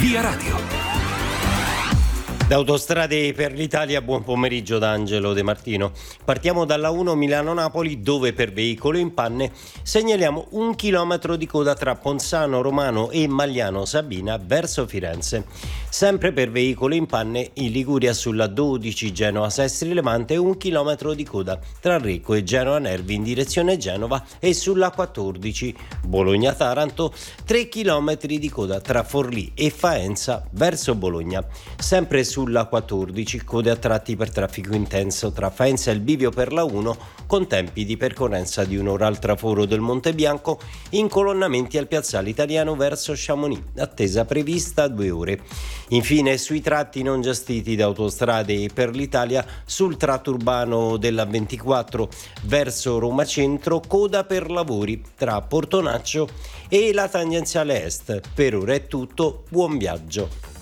Via Radio. Da Autostrade per l'Italia, buon pomeriggio da Angelo De Martino. Partiamo dalla 1 Milano-Napoli, dove per veicolo in panne segnaliamo 1 chilometro di coda tra Ponzano Romano e Magliano Sabina verso Firenze. Sempre per veicolo in panne in Liguria sulla 12 Genova-Sestri Levante, 1 chilometro di coda tra Recco e Genoa Nervi in direzione Genova, e sulla 14 Bologna-Taranto 3 chilometri di coda tra Forlì e Faenza verso Bologna. Sempre sulla 14 code a tratti per traffico intenso tra Faenza e il bivio per la 1, con tempi di percorrenza di un'ora al traforo del Monte Bianco, incolonnamenti al piazzale Italiano verso Chamonix, attesa prevista 2 ore. Infine sui tratti non gestiti da Autostrade per l'Italia, sul tratto urbano della 24 verso Roma Centro, coda per lavori tra Portonaccio e la tangenziale est. Per ora è tutto, buon viaggio.